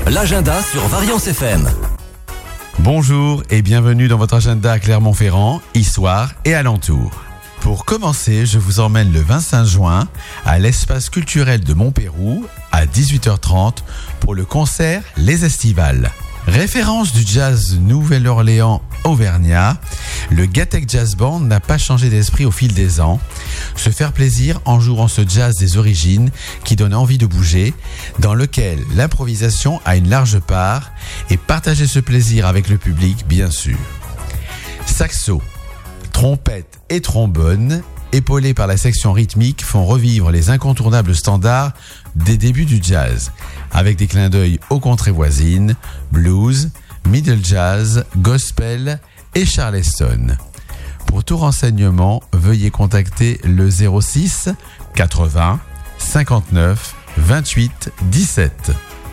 l'agenda sur Variance FM. Bonjour et bienvenue dans votre agenda à Clermont-Ferrand, Issoire et alentour. Pour commencer, je vous emmène le 25 juin à l'espace culturel de Montpérou à 18h30 pour le concert Les Estivales. Référence du jazz Nouvelle-Orléans auvergnat, le Gatec Jazz Band n'a pas changé d'esprit au fil des ans. Se faire plaisir en jouant ce jazz des origines qui donne envie de bouger, dans lequel l'improvisation a une large part et partager ce plaisir avec le public bien sûr. Saxo, trompette et trombone, épaulés par la section rythmique, font revivre les incontournables standards des débuts du jazz, avec des clins d'œil aux contrées voisines, blues, middle jazz, gospel et charleston. Pour tout renseignement, veuillez contacter le 06 80 59 28 17.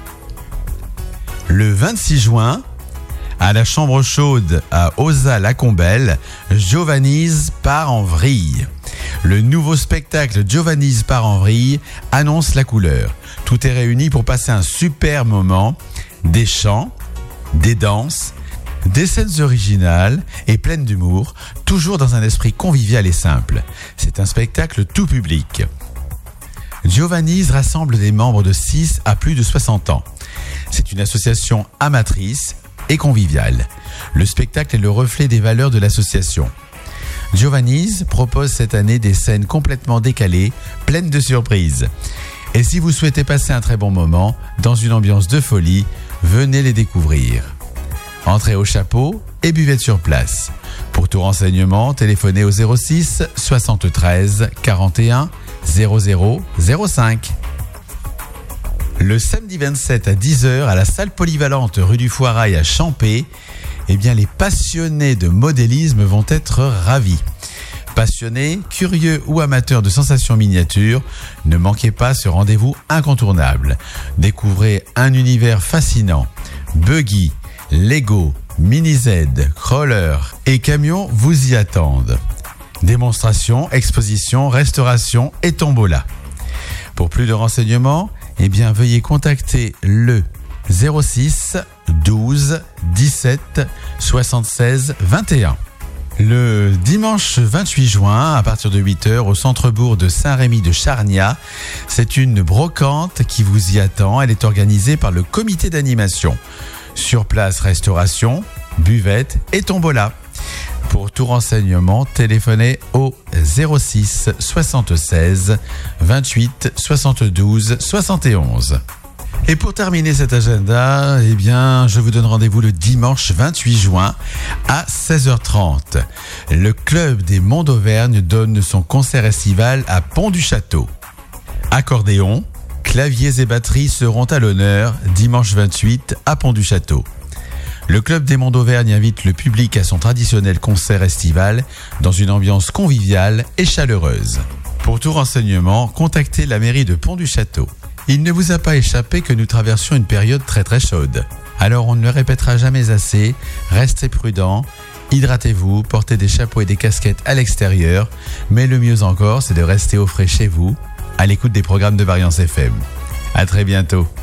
Le 26 juin, à la Chambre Chaude à Ozat-la-Combelle, Giovanni's part en vrille. Le nouveau spectacle Giovanni's part en vrille annonce la couleur. Tout est réuni pour passer un super moment, des chants, des danses, des scènes originales et pleines d'humour, toujours dans un esprit convivial et simple. C'est un spectacle tout public. Giovanni's rassemble des membres de 6 à plus de 60 ans. C'est une association amatrice et conviviale. Le spectacle est le reflet des valeurs de l'association. Giovanni's propose cette année des scènes complètement décalées, pleines de surprises. Et si vous souhaitez passer un très bon moment, dans une ambiance de folie, venez les découvrir. Entrez au chapeau et buvette sur place. Pour tout renseignement, téléphonez au 06 73 41 00 05. Le samedi 27 à 10h à la salle polyvalente rue du Foirail à Champé, les passionnés de modélisme vont être ravis. Passionnés, curieux ou amateurs de sensations miniatures, ne manquez pas ce rendez-vous incontournable. Découvrez un univers fascinant. Buggy, Lego, Mini-Z, crawler et camions vous y attendent. Démonstrations, expositions, restauration et tombola. Pour plus de renseignements, veuillez contacter le 06 12 17 76 21. Le dimanche 28 juin, à partir de 8h, au centre-bourg de Saint-Rémy de Charniat, c'est une brocante qui vous y attend. Elle est organisée par le comité d'animation. Sur place, restauration, buvette et tombola. Pour tout renseignement, téléphonez au 06 76 28 72 71. Et pour terminer cet agenda, je vous donne rendez-vous le dimanche 28 juin à 16h30. Le club des Monts d'Auvergne donne son concert estival à Pont-du-Château. Accordéon, claviers et batteries seront à l'honneur dimanche 28 à Pont-du-Château. Le club des Monts d'Auvergne invite le public à son traditionnel concert estival dans une ambiance conviviale et chaleureuse. Pour tout renseignement, contactez la mairie de Pont-du-Château. Il ne vous a pas échappé que nous traversions une période très très chaude. Alors on ne le répétera jamais assez, restez prudents, hydratez-vous, portez des chapeaux et des casquettes à l'extérieur, mais le mieux encore c'est de rester au frais chez vous, à l'écoute des programmes de Variance FM. À très bientôt.